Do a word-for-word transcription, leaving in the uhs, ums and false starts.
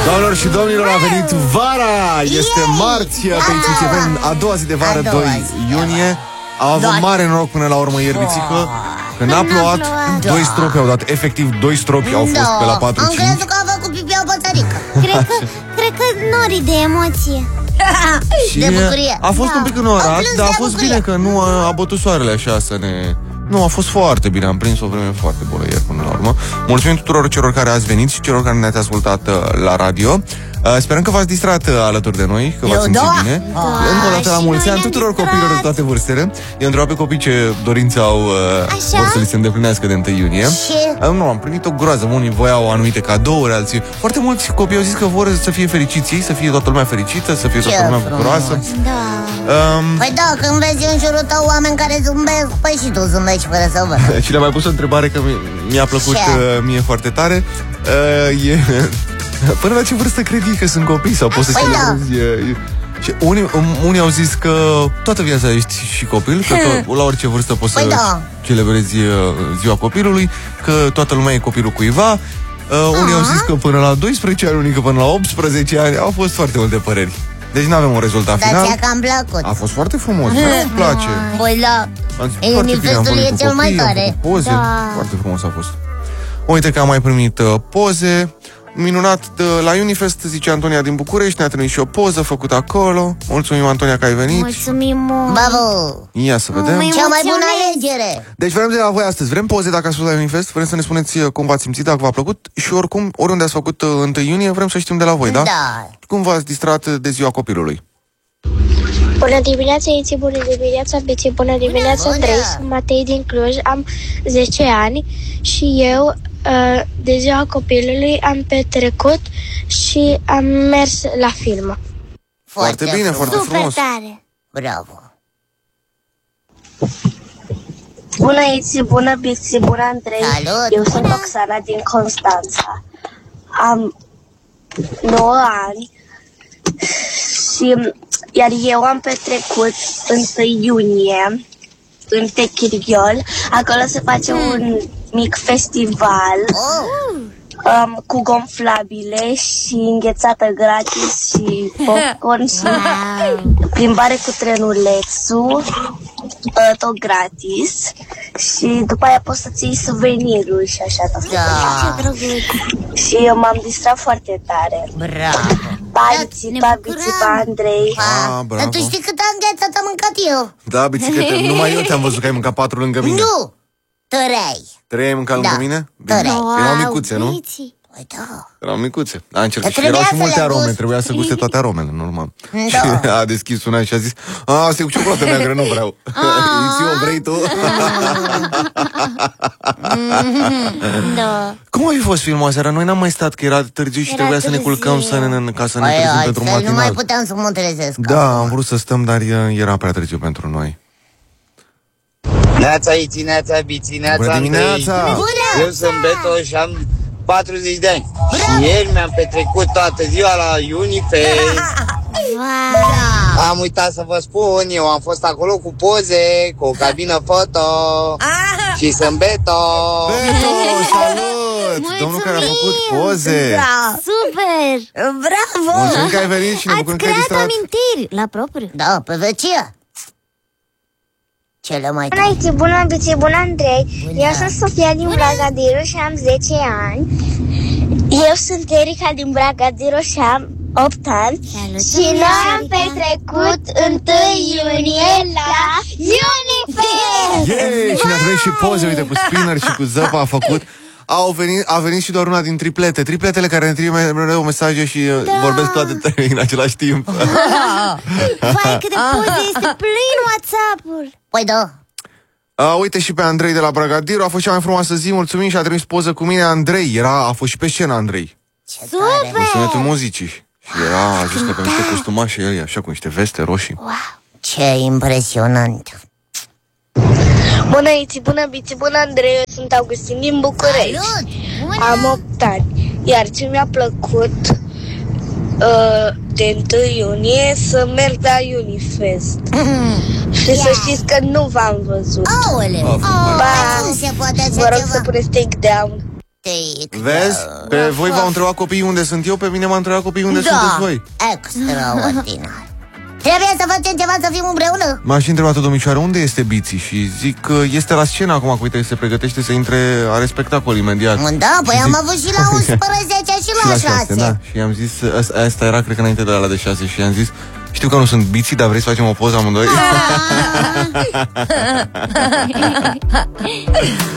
Doamnelor și domnilor, a venit vara! Este marți, pe Țițeveni, a doua zi de vară, doi iunie. Am avut mare noroc până la urmă ierbițică. Când a plouat, doi stropi au dat, efectiv doi stropi au fost pe la patru cinci. Am crezut că a făcut pipi o pățărică. Cred că, cred că nori de emoție. Și de bucurie. a fost Da. un pic înorat, dar a fost bucurie. bine că nu a, a bătut soarele așa să ne... Nu, a fost foarte bine, am prins o vreme foarte bună ieri până la urmă. Mulțumim tuturor celor care ați venit și celor care ne-ați ascultat uh, la radio. Uh, sperăm că v-ați distrat uh, alături de noi, că v-ați simțit da. bine. Da, Încă o dată la și mulți noi ani ne-am tuturor distrat. copiilor de toate vârstele. Eu întreb pe copii ce dorințe au, uh, Așa? vor să li se îndeplinească de întâi iunie. Și? Uh, nu, am primit o groază, unii voiau anumite cadouri, alții... Foarte mulți copii au zis că vor să fie fericiți ei, să fie toată lumea fericită, să fie toată lumea frumos. bucuroasă. Da. Um, Păi da, când vezi în jurul tău oameni care zâmbesc, păi și tu zâmbești fără să văd. Și le-am mai pus o întrebare că mi- mi-a plăcut Ce? uh, mie foarte tare. Uh, e... Până la ce vârstă credi ei că sunt copii sau poți să Păi da. celebrezi? E... Și unii, um, unii au zis că toată viața ești și copil, că to- la orice vârstă poți Păi să da. celebrezi uh, ziua copilului, că toată lumea e copilul cuiva. Uh, unii au zis că până la doisprezece ani, unii că până la optsprezece ani. Au fost foarte multe păreri. Deci nu avem un rezultat Dar final. ți-a cam plăcut. A fost foarte frumos, îmi place. Păi da, Am zis, foarte bine, am Unifestul vorbit e cu cel mai copiii, am tare. făcut poze, Da. foarte frumos a fost. Uite că am mai primit uh, poze. Minunat, de, la Unifest, zice Antonia din București, ne-a trimis și o poză făcută acolo. Mulțumim, Antonia, că ai venit. Mulțumim mult. Bravo! Ia să vedem. Măi, Cea mai bună emoționez. alegere! Deci vrem de la voi astăzi, vrem poze dacă ați fost la Unifest, vrem să ne spuneți uh, cum v-ați simțit, dacă v-a plăcut și oricum, oriunde ați făcut uh, întâi iunie, vrem să știm de la voi, da? Da. Cum v-ați distrat uh, de ziua copilului? Bună dimineața, Iți, bună dimineața, Bici, bună dimineața, Bună! Andrei, sunt Matei din Cluj, am zece ani și eu uh, de ziua copilului am petrecut și am mers la film. Foarte bine, frumos. foarte Super frumos. tare. Bravo! Bună, Iți, bună, Bici, bună, Andrei. Salut! Eu sunt Oxana din Constanța. Am nouă ani și iar eu am petrecut întâi iunie în Techiriol. Acolo se face un mic festival Oh, um, cu gonflabile și înghețată gratis și popcorn și plimbare cu trenulețul, uh, tot gratis. Și după aia poți să-ți iei suveniruri și așa tot. da, Ce drăguț. Și eu m-am distrat foarte tare. bravo! Pa, Da, Iți, ne pa, bucurăm. Bici, pa, Andrei. Ah, bravo. Dar tu știi cât am ghețat am mâncat eu? Da, biciclete, numai eu te-am văzut că ai mâncat patru lângă mine. Nu! Trei! Trei ai mâncat lângă Da. mine? Trei. Erau micuțe, nu? Bici. Păi da. Erau micuțe. A încercat și Trebuia erau și să multe le arome. gust. Trebuia să guste toate aromele, normal. Da. Și a deschis una și a zis: a, asta e cu ciocolată neagră, nu vreau. Iți, o vrei tu? Da. Cum a fi fost filmul aseară? Noi n-am mai stat, că era târziu și Era trebuia să ne târziu. culcăm să ne, ca să ne Păi, trezim pentru un altfel nu mai matinal. puteam să mă trezesc. Da, am vrut să stăm, dar e- era prea târziu pentru noi. Neața Iți, neața Bici, neața Bună Andrei. dimineața! Eu sunt Beto și am patruzeci de ani. Și ieri mi-am petrecut toată ziua la Unifest. Wow. Am uitat să vă spun, eu am fost acolo cu poze, cu o cabină foto. Și sunt Beto. Beto, salut! Domnul care a făcut poze. Da. Super. Bravo! Mulțumim că ai venit și ne Ați bucurăm că ai creat distrat. amintiri la propriu. Da, pe vecie. Cele mai Bună, tare. Iți, bună, Bici, bună, Andrei. Bună. Eu sunt Sofia din Bragadiru și am zece ani. Eu sunt Erica din Bragadiru și am opt ani. Salut, Și noi am Erica. petrecut întâi iunie la Unifest! Yay! Și ne-a trimis și poze, uite, cu spinner și cu zăpa a făcut. Au venit, a venit și doar una din triplete. Tripletele care ne trimite mereu mesaje și da. vorbesc toate trei în același timp. Vai, câte poze, este plin WhatsApp-ul. Păi da. A, uite și pe Andrei de la Bragadiru, a fost cea mai frumoasă zi, mulțumim, și a trimis poză cu mine Andrei. Era, a fost și pe scenă Andrei. Ce tare. Cu sunetul muzicii. Și era, a zis că pe niște costumașe, el, așa cu niște veste roșii. Ce impresionant. Bună, Iți, bună, Bici, bună, Andrei. Eu sunt Augustin din București. Salut! Am opt ani. Iar ce mi-a plăcut uh, de întâi iunie să merg la Unifest. Și să știți că nu v-am văzut. Aoleu! Ba, Nu se poate vă așa rog ceva. să puneți take down. Fantastic! Vezi? Pe voi v-au întrebat copiii unde sunt eu, pe mine m-au întrebat copiii unde da, sunteți voi. Extraordinar. Trebuie să facem ceva să fim împreună. M-a și întrebat o domnișoară, unde este Biții? Și zic că este la scenă acum, că uite, se pregătește să intre, are spectacol imediat. Da, păi zic... am avut și la unsprezece și la șase. Da, și i-am zis, asta, asta era cred că înainte de la de șase. Și i-am zis, știu că nu sunt Biții, dar vrei să facem o poză amândoi?